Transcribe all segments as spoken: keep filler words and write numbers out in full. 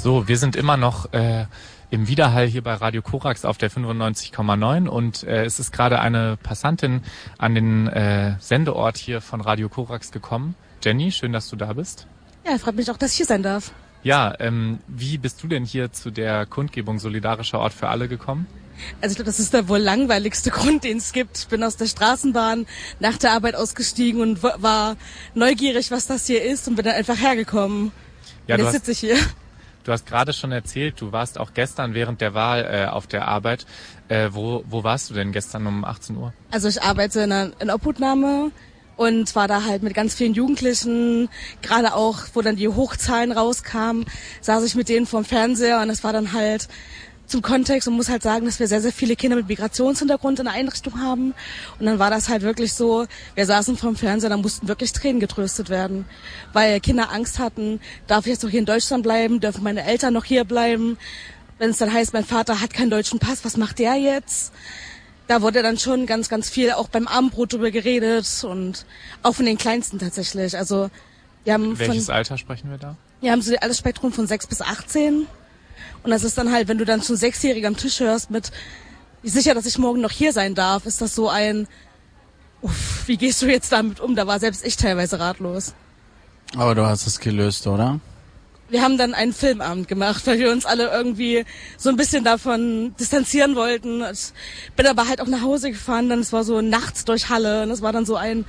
So, wir sind immer noch äh, im Widerhall hier bei Radio Korax auf der fünfundneunzig Komma neun und äh, es ist gerade eine Passantin an den äh, Sendeort hier von Radio Korax gekommen. Jenny, schön, dass du da bist. Ja, freut mich auch, dass ich hier sein darf. Ja, ähm, wie bist du denn hier zu der Kundgebung Solidarischer Ort für alle gekommen? Also ich glaube, das ist der wohl langweiligste Grund, den es gibt. Ich bin aus der Straßenbahn nach der Arbeit ausgestiegen und war neugierig, was das hier ist und bin dann einfach hergekommen. Ja, und jetzt sitze ich hier. Du hast gerade schon erzählt, du warst auch gestern während der Wahl äh, auf der Arbeit. Äh, wo, wo warst du denn gestern um achtzehn Uhr? Also ich arbeite in einer in Obhutnahme und war da halt mit ganz vielen Jugendlichen. Gerade auch, wo dann die Hochzahlen rauskamen, saß ich mit denen vorm Fernseher und das war dann halt zum Kontext und muss halt sagen, dass wir sehr, sehr viele Kinder mit Migrationshintergrund in der Einrichtung haben. Und dann war das halt wirklich so, wir saßen vorm Fernseher, da mussten wirklich Tränen getröstet werden. Weil Kinder Angst hatten, darf ich jetzt noch hier in Deutschland bleiben, dürfen meine Eltern noch hier bleiben? Wenn es dann heißt, mein Vater hat keinen deutschen Pass, was macht der jetzt? Da wurde dann schon ganz, ganz viel auch beim Abendbrot drüber geredet und auch von den Kleinsten tatsächlich. Also wir haben Welches von, Alter sprechen wir da? Wir haben so das Altersspektrum von sechs bis achtzehn. Und das ist dann halt, wenn du dann schon Sechsjährige am Tisch hörst mit, wie sicher, dass ich morgen noch hier sein darf, ist das so ein, uff, wie gehst du jetzt damit um? Da war selbst ich teilweise ratlos. Aber du hast es gelöst, oder? Wir haben dann einen Filmabend gemacht, weil wir uns alle irgendwie so ein bisschen davon distanzieren wollten. Ich bin aber halt auch nach Hause gefahren, dann es war so nachts durch Halle und es war dann so ein,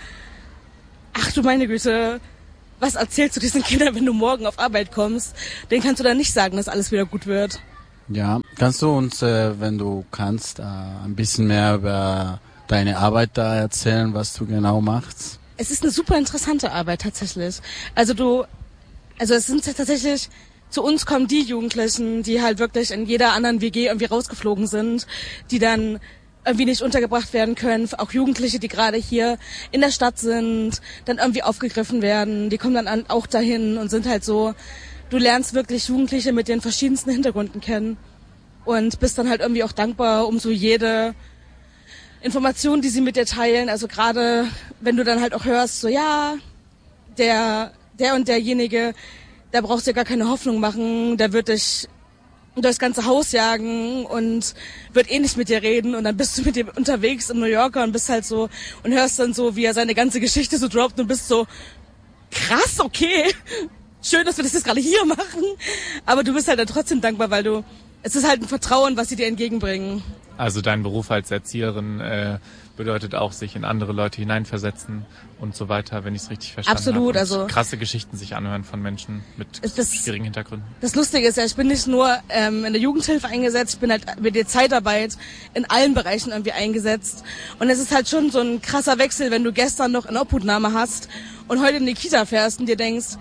ach du meine Güte, was erzählst du diesen Kindern, wenn du morgen auf Arbeit kommst? Den kannst du dann nicht sagen, dass alles wieder gut wird. Ja, kannst du uns, äh, wenn du kannst, äh, ein bisschen mehr über deine Arbeit da erzählen, was du genau machst? Es ist eine super interessante Arbeit tatsächlich. Also du, also es sind tatsächlich, zu uns kommen die Jugendlichen, die halt wirklich in jeder anderen W G irgendwie rausgeflogen sind, die dann irgendwie nicht untergebracht werden können, auch Jugendliche, die gerade hier in der Stadt sind, dann irgendwie aufgegriffen werden, die kommen dann an, auch dahin und sind halt so, du lernst wirklich Jugendliche mit den verschiedensten Hintergründen kennen und bist dann halt irgendwie auch dankbar um so jede Information, die sie mit dir teilen, also gerade wenn du dann halt auch hörst, so ja, der, der und derjenige, der brauchst dir gar keine Hoffnung machen, der wird dich durchs ganze Haus jagen und wird eh nicht mit dir reden und dann bist du mit ihm unterwegs in New Yorker und bist halt so und hörst dann so, wie er seine ganze Geschichte so droppt und bist so, krass, okay, schön, dass wir das jetzt gerade hier machen, aber du bist halt dann trotzdem dankbar, weil du, es ist halt ein Vertrauen, was sie dir entgegenbringen. Also dein Beruf als Erzieherin äh, bedeutet auch, sich in andere Leute hineinversetzen und so weiter, wenn ich es richtig verstanden habe. Absolut, und also krasse Geschichten sich anhören von Menschen mit das, schwierigen Hintergründen. Das Lustige ist ja, ich bin nicht nur ähm, in der Jugendhilfe eingesetzt, ich bin halt mit der Zeitarbeit in allen Bereichen irgendwie eingesetzt. Und es ist halt schon so ein krasser Wechsel, wenn du gestern noch eine Obhutnahme hast und heute in die Kita fährst und dir denkst,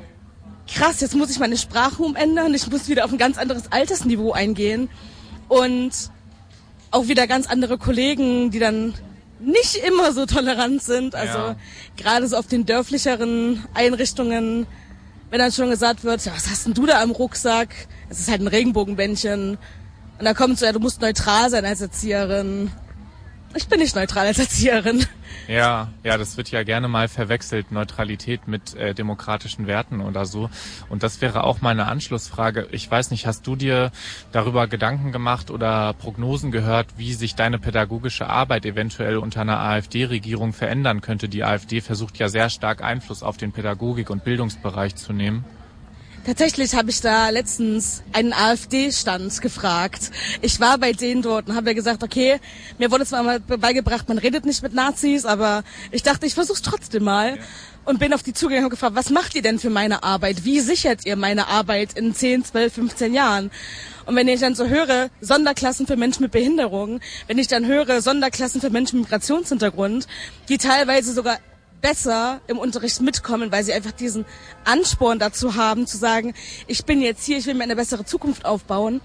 krass, jetzt muss ich meine Sprache umändern, ich muss wieder auf ein ganz anderes Altersniveau eingehen und auch wieder ganz andere Kollegen, die dann nicht immer so tolerant sind. Also ja. Gerade so auf den dörflicheren Einrichtungen, wenn dann schon gesagt wird, ja, was hast denn du da am Rucksack? Es ist halt ein Regenbogenbändchen. Und dann kommt so, ja, du musst neutral sein als Erzieherin. Ich bin nicht neutral als Erzieherin. Ja, ja, das wird ja gerne mal verwechselt, Neutralität mit äh, demokratischen Werten oder so. Und das wäre auch meine Anschlussfrage. Ich weiß nicht, hast du dir darüber Gedanken gemacht oder Prognosen gehört, wie sich deine pädagogische Arbeit eventuell unter einer AfD-Regierung verändern könnte? Die AfD versucht ja sehr stark Einfluss auf den Pädagogik- und Bildungsbereich zu nehmen. Tatsächlich habe ich da letztens einen AfD-Stand gefragt. Ich war bei denen dort und habe ja gesagt, okay, mir wurde zwar mal beigebracht, man redet nicht mit Nazis, aber ich dachte, ich versuch's trotzdem mal. Ja. Und bin auf die zugegangen und gefragt, was macht ihr denn für meine Arbeit? Wie sichert ihr meine Arbeit in zehn, zwölf, fünfzehn Jahren? Und wenn ich dann so höre, Sonderklassen für Menschen mit Behinderung, wenn ich dann höre, Sonderklassen für Menschen mit Migrationshintergrund, die teilweise sogar besser im Unterricht mitkommen, weil sie einfach diesen Ansporn dazu haben, zu sagen, ich bin jetzt hier, ich will mir eine bessere Zukunft aufbauen.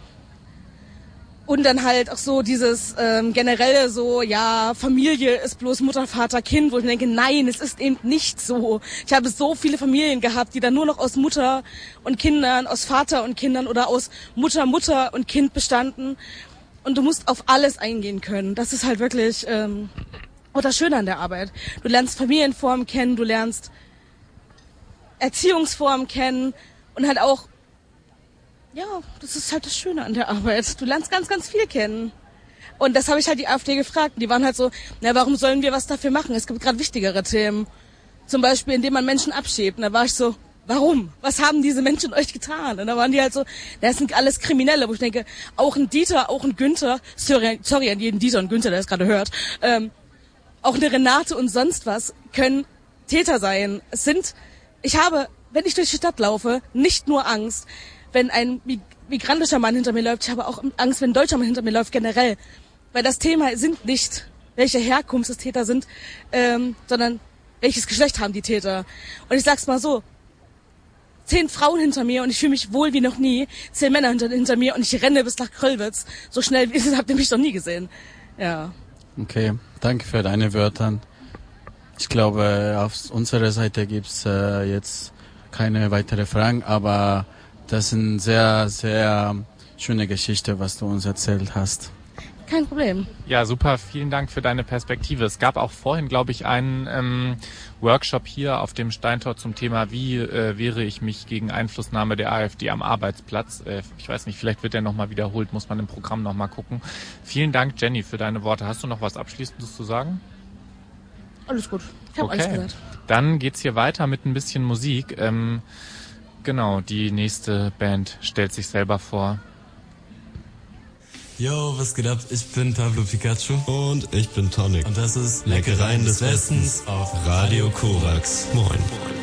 Und dann halt auch so dieses ähm, generelle so, ja, Familie ist bloß Mutter, Vater, Kind, wo ich denke, nein, es ist eben nicht so. Ich habe so viele Familien gehabt, die dann nur noch aus Mutter und Kindern, aus Vater und Kindern oder aus Mutter, Mutter und Kind bestanden. Und du musst auf alles eingehen können. Das ist halt wirklich ähm, auch das Schöne an der Arbeit. Du lernst Familienformen kennen, du lernst Erziehungsformen kennen und halt auch Ja, das ist halt das Schöne an der Arbeit. Du lernst ganz, ganz viel kennen. Und das habe ich halt die AfD gefragt. Die waren halt so, na, warum sollen wir was dafür machen? Es gibt gerade wichtigere Themen. Zum Beispiel, indem man Menschen abschiebt. Und da war ich so, warum? Was haben diese Menschen euch getan? Und da waren die halt so, das sind alles Kriminelle. Wo ich denke, auch ein Dieter, auch ein Günther, sorry, sorry an jeden Dieter und Günther, der es gerade hört, ähm, auch eine Renate und sonst was können Täter sein. Es sind, ich habe, wenn ich durch die Stadt laufe, nicht nur Angst, wenn ein migrantischer Mann hinter mir läuft, ich habe auch Angst, wenn ein deutscher Mann hinter mir läuft, generell. Weil das Thema sind nicht, welche Herkunft des Täter sind, ähm, sondern welches Geschlecht haben die Täter. Und ich sag's mal so, zehn Frauen hinter mir und ich fühle mich wohl wie noch nie, zehn Männer hinter, hinter mir und ich renne bis nach Kröllwitz. So schnell wie habt ihr mich noch nie gesehen. Ja. Okay, danke für deine Wörter. Ich glaube, auf unserer Seite gibt's äh, jetzt keine weitere Fragen, aber das ist eine sehr, sehr schöne Geschichte, was du uns erzählt hast. Kein Problem. Ja, super. Vielen Dank für deine Perspektive. Es gab auch vorhin, glaube ich, einen ähm, Workshop hier auf dem Steintor zum Thema, wie äh, wehre ich mich gegen Einflussnahme der AfD am Arbeitsplatz. Äh, ich weiß nicht, vielleicht wird der nochmal wiederholt, muss man im Programm nochmal gucken. Vielen Dank, Jenny, für deine Worte. Hast du noch was Abschließendes zu sagen? Alles gut. Ich habe okay. alles gesagt. Dann geht's hier weiter mit ein bisschen Musik. Ähm, genau, die nächste Band stellt sich selber vor. Yo, was geht ab? Ich bin Pablo Pikachu. Und ich bin Tonic. Und das ist Leckereien des Westens auf Radio Korax. Moin.